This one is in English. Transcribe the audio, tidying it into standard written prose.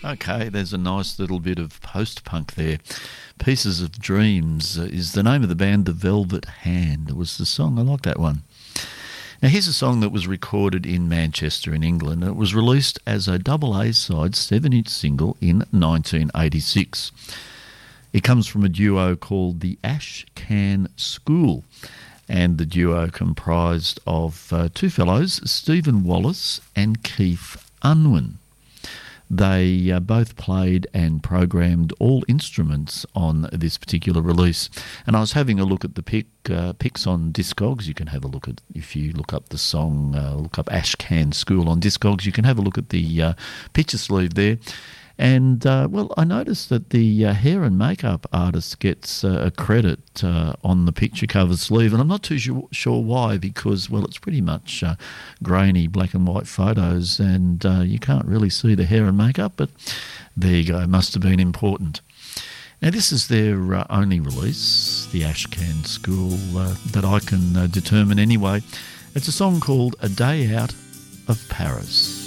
Okay, there's a nice little bit of post-punk there. Pieces of Dreams is the name of the band. The Velvet Hand was the song. I like that one. Now, here's a song that was recorded in Manchester in England. It was released as a double A-side 7-inch single in 1986. It comes from a duo called the Ash Can School, and the duo comprised of two fellows, Stephen Wallace and Keith Unwin. They both played and programmed all instruments on this particular release. And I was having a look at the pics on Discogs. You can have a look at, if you look up the song, look up Ash Can School on Discogs, you can have a look at the picture sleeve there. And, well, I noticed that the hair and makeup artist gets a credit on the picture cover sleeve, and I'm not too sure why, because, well, it's pretty much grainy black and white photos, and you can't really see the hair and makeup, but there you go, must have been important. Now, this is their only release, the Ash Can School, that I can determine anyway. It's a song called A Day Out of Paris.